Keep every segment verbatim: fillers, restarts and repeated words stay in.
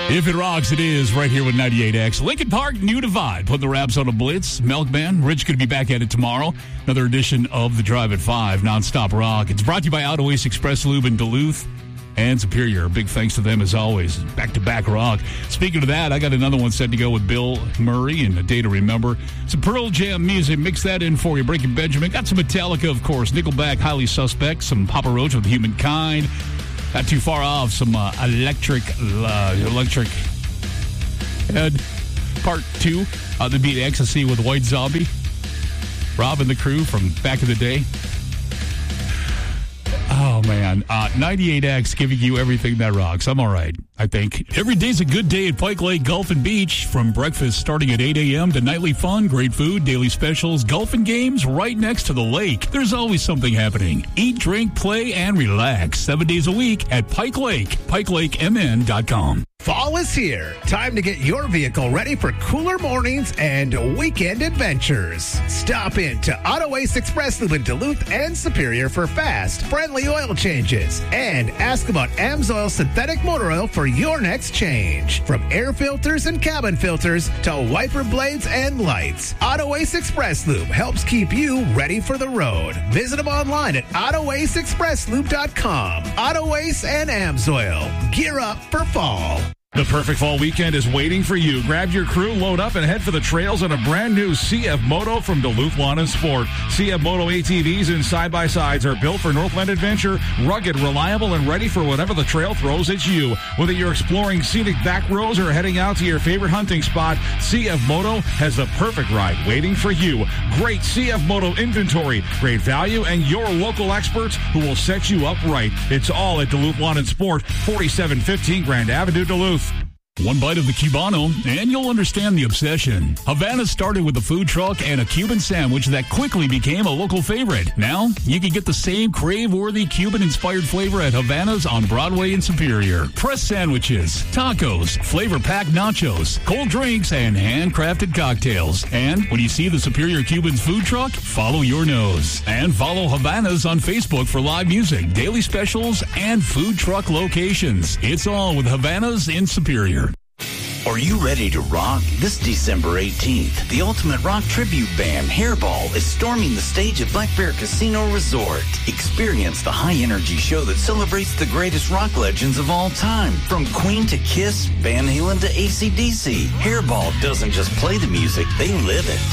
If it rocks, it is right here with ninety-eight X. Lincoln Park, New Divide. Put the Raps on a blitz. Milkman, Rich going to be back at it tomorrow. Another edition of The Drive at five, nonstop rock. It's brought to you by Auto Ace Express Lube in Duluth and Superior. Big thanks to them as always. Back-to-back rock. Speaking of that, I got another one set to go with Bill Murray and A Day to Remember. Some Pearl Jam music. Mix that in for you. Breaking Benjamin. Got some Metallica, of course. Nickelback, Highly Suspect. Some Papa Roach with Humankind. Not too far off. Some uh, electric, uh, electric Head Part two. Uh, the Beat Ecstasy with White Zombie. Rob and the crew from back in the day. Oh, man. Uh, ninety-eight X giving you everything that rocks. I'm all right, I think. Every day's a good day at Pike Lake Golf and Beach. From breakfast starting at eight a.m. to nightly fun, great food, daily specials, golf and games right next to the lake. There's always something happening. Eat, drink, play, and relax. Seven days a week at Pike Lake. Pike Lake M N dot com. Fall is here. Time to get your vehicle ready for cooler mornings and weekend adventures. Stop in to Auto Ace Express Lube in Duluth and Superior for fast, friendly oil changes. And ask about AMSOIL synthetic motor oil for your next change. From air filters and cabin filters to wiper blades and lights, Auto Ace Express Lube helps keep you ready for the road. Visit them online at auto ace express lube dot com. Auto Ace and AMSOIL. Gear up for fall. The perfect fall weekend is waiting for you. Grab your crew, load up, and head for the trails on a brand new C F Moto from Duluth Lawn and Sport. C F Moto A T Vs and side-by-sides are built for Northland adventure, rugged, reliable, and ready for whatever the trail throws at you. Whether you're exploring scenic back roads or heading out to your favorite hunting spot, C F Moto has the perfect ride waiting for you. Great C F Moto inventory, great value, and your local experts who will set you up right. It's all at Duluth Lawn and Sport, forty-seven fifteen Grand Avenue, Duluth. One bite of the Cubano, and you'll understand the obsession. Havana started with a food truck and a Cuban sandwich that quickly became a local favorite. Now, you can get the same crave-worthy Cuban-inspired flavor at Havana's on Broadway and Superior. Press sandwiches, tacos, flavor-packed nachos, cold drinks, and handcrafted cocktails. And when you see the Superior Cuban's food truck, follow your nose. And follow Havana's on Facebook for live music, daily specials, and food truck locations. It's all with Havana's in Superior. Are you ready to rock? This December eighteenth, the Ultimate Rock Tribute Band, Hairball, is storming the stage at Black Bear Casino Resort. Experience the high-energy show that celebrates the greatest rock legends of all time. From Queen to Kiss, Van Halen to A C D C, Hairball doesn't just play the music, they live it.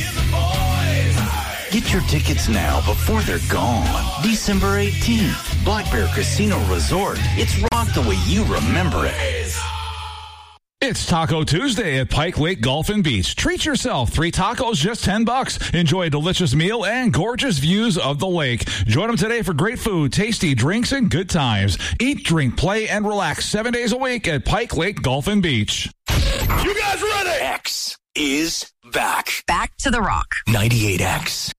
Get your tickets now before they're gone. December eighteenth, Black Bear Casino Resort. It's rock the way you remember it. It's Taco Tuesday at Pike Lake Golf and Beach. Treat yourself. Three tacos, just ten bucks. Enjoy a delicious meal and gorgeous views of the lake. Join them today for great food, tasty drinks, and good times. Eat, drink, play, and relax seven days a week at Pike Lake Golf and Beach. You guys ready? X is back. Back to the rock. ninety-eight X.